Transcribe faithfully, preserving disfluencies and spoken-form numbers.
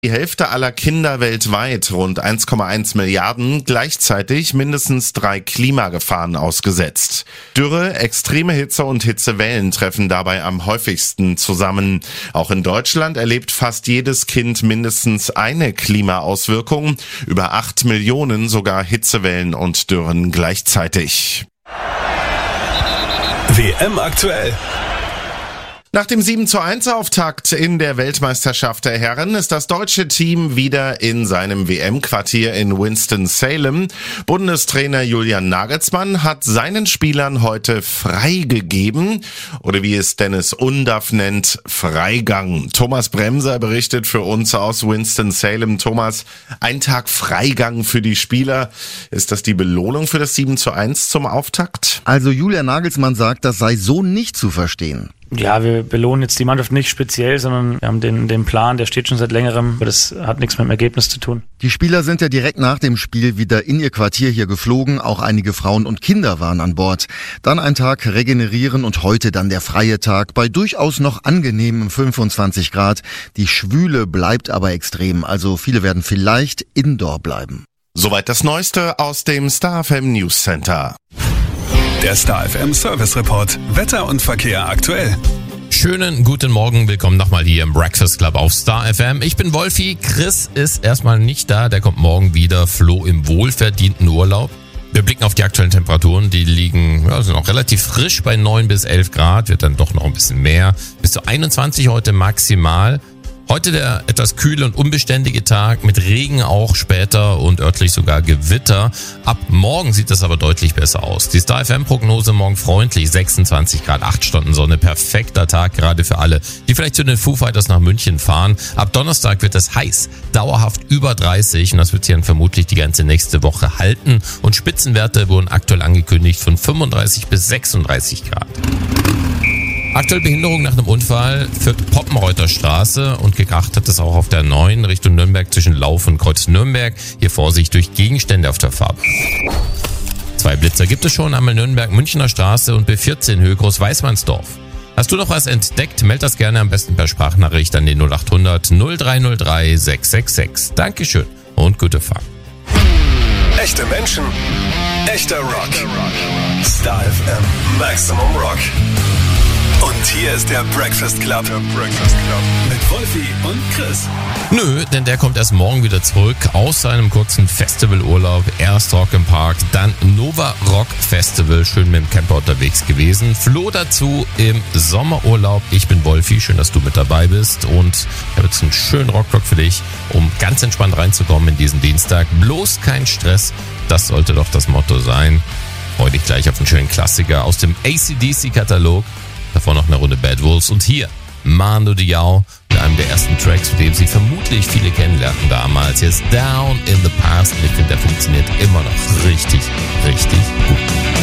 Die Hälfte aller Kinder weltweit, rund eins Komma eins Milliarden, gleichzeitig mindestens drei Klimagefahren ausgesetzt. Dürre, extreme Hitze und Hitzewellen treffen dabei am häufigsten zusammen. Auch in Deutschland erlebt fast jedes Kind mindestens eine Klimaauswirkung, über acht Millionen sogar Hitzewellen und Dürren gleichzeitig. W M aktuell. Nach dem sieben zu eins Auftakt in der Weltmeisterschaft der Herren ist das deutsche Team wieder in seinem W M-Quartier in Winston-Salem. Bundestrainer Julian Nagelsmann hat seinen Spielern heute freigegeben, oder wie es Dennis Undaff nennt, Freigang. Thomas Bremser berichtet für uns aus Winston-Salem. Thomas, ein Tag Freigang für die Spieler. Ist das die Belohnung für das sieben zu eins zum Auftakt? Also Julian Nagelsmann sagt, das sei so nicht zu verstehen. Ja, wir belohnen jetzt die Mannschaft nicht speziell, sondern wir haben den, den Plan, der steht schon seit längerem, aber das hat nichts mit dem Ergebnis zu tun. Die Spieler sind ja direkt nach dem Spiel wieder in ihr Quartier hier geflogen, auch einige Frauen und Kinder waren an Bord. Dann ein Tag regenerieren und heute dann der freie Tag bei durchaus noch angenehmen fünfundzwanzig Grad. Die Schwüle bleibt aber extrem, also viele werden vielleicht indoor bleiben. Soweit das Neueste aus dem Star F M News Center. Der Star F M Service Report. Wetter und Verkehr aktuell. Schönen guten Morgen, willkommen nochmal hier im Breakfast Club auf Star F M. Ich bin Wolfi, Chris ist erstmal nicht da, der kommt morgen wieder, Flo im wohlverdienten Urlaub. Wir blicken auf die aktuellen Temperaturen, die liegen, ja, sind auch relativ frisch bei neun bis elf Grad, wird dann doch noch ein bisschen mehr. Bis zu einundzwanzig heute maximal. Heute der etwas kühle und unbeständige Tag mit Regen auch später und örtlich sogar Gewitter. Ab morgen sieht das aber deutlich besser aus. Die Star F M-Prognose morgen freundlich, sechsundzwanzig Grad, acht Stunden Sonne, perfekter Tag gerade für alle, die vielleicht zu den Foo Fighters nach München fahren. Ab Donnerstag wird es heiß, dauerhaft über dreißig und das wird sich dann vermutlich die ganze nächste Woche halten. Und Spitzenwerte wurden aktuell angekündigt von fünfunddreißig bis sechsunddreißig Grad. Aktuell Behinderung nach einem Unfall führt Poppenreuther Straße und gekracht hat es auch auf der neun Richtung Nürnberg zwischen Lauf und Kreuz Nürnberg. Hier Vorsicht durch Gegenstände auf der Fahrbahn. Zwei Blitzer gibt es schon, einmal Nürnberg Münchner Straße und B vierzehn Höhe Groß-Weißmannsdorf. Hast du noch was entdeckt? Meld das gerne am besten per Sprachnachricht an den null acht hundert null drei null drei sechs sechs sechs. Dankeschön und gute Fahrt. Echte Menschen, echter Rock. Star F M Maximum Rock. Und hier ist der Breakfast Club. Der Breakfast Club. Mit Wolfi und Chris. Nö, denn der kommt erst morgen wieder zurück aus seinem kurzen Festivalurlaub. Erst Rock im Park, dann Nova Rock Festival. Schön mit dem Camper unterwegs gewesen. Flo dazu im Sommerurlaub. Ich bin Wolfi, schön, dass du mit dabei bist. Und ich habe jetzt einen schönen Rockblock für dich, um ganz entspannt reinzukommen in diesen Dienstag. Bloß kein Stress, das sollte doch das Motto sein. Freu dich gleich auf einen schönen Klassiker aus dem A C D C-Katalog. Davor noch eine Runde Bad Wolves und hier Mando Diao mit einem der ersten Tracks, mit dem sie vermutlich viele kennenlernten damals. Hier ist Down in the Past und ich finde, der funktioniert immer noch richtig, richtig gut.